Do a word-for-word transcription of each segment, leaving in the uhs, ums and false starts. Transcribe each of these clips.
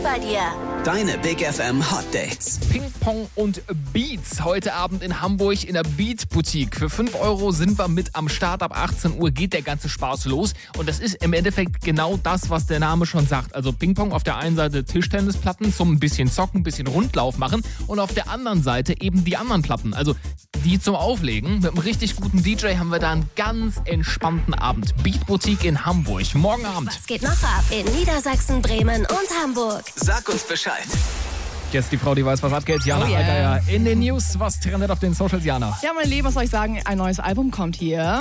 bei dir. Deine Big F M Hot Dates. Ping-Pong und Beats. Heute Abend in Hamburg in der Beat Boutique. Für fünf Euro sind wir mit am Start. Ab achtzehn Uhr geht der ganze Spaß los. Und das ist im Endeffekt genau das, was der Name schon sagt. Also Ping-Pong auf der einen Seite Tischtennisplatten zum ein bisschen zocken, ein bisschen Rundlauf machen. Und auf der anderen Seite eben die anderen Platten. Also die zum Auflegen. Mit einem richtig guten D J haben wir da einen ganz entspannten Abend. Beat Boutique in Hamburg. Morgen Abend. Was geht noch ab in Niedersachsen, Bremen und Hamburg? Sag uns Bescheid. Jetzt die Frau, die weiß, was abgeht. Jana Oh yeah. Allgeier in den News. Was trendet auf den Socials, Jana? Ja, mein Lieber, was soll ich sagen? Ein neues Album kommt hier.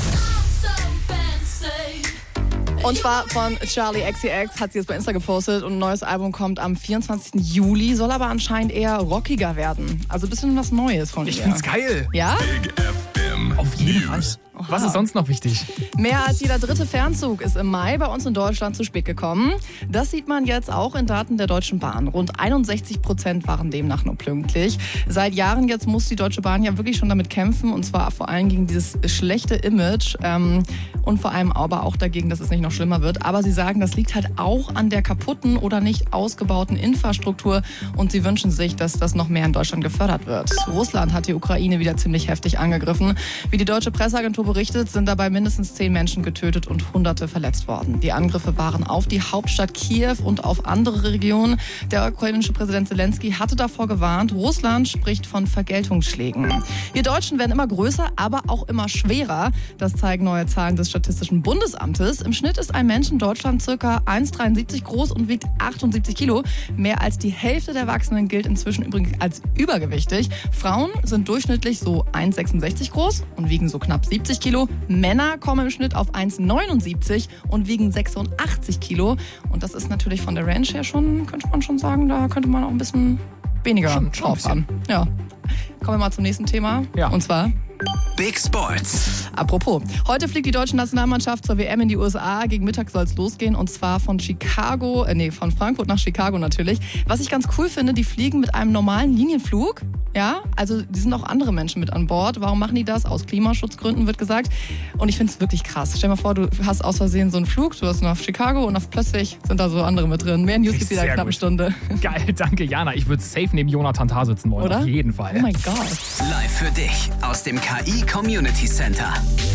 Und zwar von Charli X C X, hat sie jetzt bei Insta gepostet. Und ein neues Album kommt am vierundzwanzigsten Juli, soll aber anscheinend eher rockiger werden. Also ein bisschen was Neues von ihr. Ich find's geil. Ja? Big F M Auf jeden Fall. News. Was ist sonst noch wichtig? Mehr als jeder dritte Fernzug ist im Mai bei uns in Deutschland zu spät gekommen. Das sieht man jetzt auch in Daten der Deutschen Bahn. Rund einundsechzig Prozent waren demnach nur pünktlich. Seit Jahren jetzt muss die Deutsche Bahn ja wirklich schon damit kämpfen, und zwar vor allem gegen dieses schlechte Image ähm, und vor allem aber auch dagegen, dass es nicht noch schlimmer wird. Aber sie sagen, das liegt halt auch an der kaputten oder nicht ausgebauten Infrastruktur, und sie wünschen sich, dass das noch mehr in Deutschland gefördert wird. Russland hat die Ukraine wieder ziemlich heftig angegriffen. Wie die deutsche Presseagentur berichtet, sind dabei mindestens zehn Menschen getötet und Hunderte verletzt worden. Die Angriffe waren auf die Hauptstadt Kiew und auf andere Regionen. Der ukrainische Präsident Zelensky hatte davor gewarnt. Russland spricht von Vergeltungsschlägen. Wir Deutschen werden immer größer, aber auch immer schwerer. Das zeigen neue Zahlen des Statistischen Bundesamtes. Im Schnitt ist ein Mensch in Deutschland ca. eins Komma dreiundsiebzig groß und wiegt achtundsiebzig Kilo. Mehr als die Hälfte der Erwachsenen gilt inzwischen übrigens als übergewichtig. Frauen sind durchschnittlich so eins Komma sechsundsechzig groß und wiegen so knapp siebzig Kilo. Männer kommen im Schnitt auf eins Komma neunundsiebzig und wiegen sechsundachtzig Kilo. Und das ist natürlich von der Range her schon, könnte man schon sagen, da könnte man auch ein bisschen weniger Schon- schon ein drauf haben. Ja. Kommen wir mal zum nächsten Thema. Ja. Und zwar... Big Sports. Apropos, heute fliegt die deutsche Nationalmannschaft zur W M in die U S A. Gegen Mittag soll es losgehen, und zwar von Chicago, äh, nee, von Frankfurt nach Chicago natürlich. Was ich ganz cool finde, die fliegen mit einem normalen Linienflug. Ja, also die sind auch andere Menschen mit an Bord. Warum machen die das? Aus Klimaschutzgründen wird gesagt. Und ich finde es wirklich krass. Stell dir mal vor, du hast aus Versehen so einen Flug, du hast nach Chicago und auf plötzlich sind da so andere mit drin. Mehr News gibt es wieder in Sehr knapp eine gut. Stunde. Geil, danke, Jana. Ich würde safe neben Jonathan Tah sitzen wollen. Oder? Auf jeden Fall. Oh mein Gott. Live für dich aus dem K I Community Center.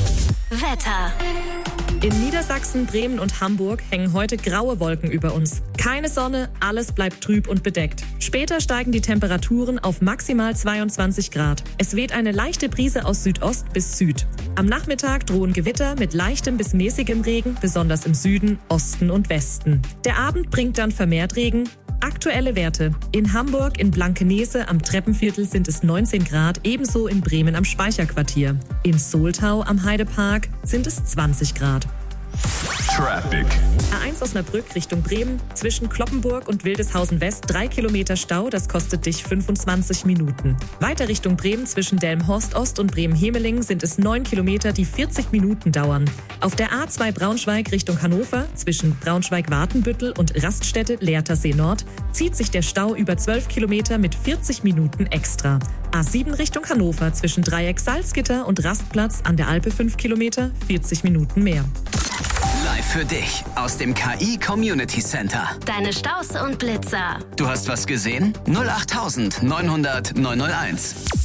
Wetter. In Niedersachsen, Bremen und Hamburg hängen heute graue Wolken über uns. Keine Sonne, alles bleibt trüb und bedeckt. Später steigen die Temperaturen auf maximal zweiundzwanzig Grad. Es weht eine leichte Brise aus Südost bis Süd. Am Nachmittag drohen Gewitter mit leichtem bis mäßigem Regen, besonders im Süden, Osten und Westen. Der Abend bringt dann vermehrt Regen. Aktuelle Werte. In Hamburg, in Blankenese am Treppenviertel sind es neunzehn Grad, ebenso in Bremen am Speicherquartier. In Soltau am Heidepark sind es zwanzig Grad. Traffic. A eins Osnabrück Richtung Bremen, zwischen Kloppenburg und Wildeshausen West drei Kilometer Stau, das kostet dich fünfundzwanzig Minuten. Weiter Richtung Bremen, zwischen Delmenhorst Ost und Bremen-Hemeling sind es neun Kilometer, die vierzig Minuten dauern. Auf der A zwei Braunschweig Richtung Hannover, zwischen Braunschweig-Wartenbüttel und Raststätte Lehrtersee Nord, zieht sich der Stau über zwölf Kilometer mit vierzig Minuten extra. A sieben Richtung Hannover, zwischen Dreieck Salzgitter und Rastplatz an der Alpe fünf Kilometer, vierzig Minuten mehr. Live für dich aus dem K I Community Center. Deine Staus und Blitzer. Du hast was gesehen? null acht neunhundert neunhunderт neunhunderteins.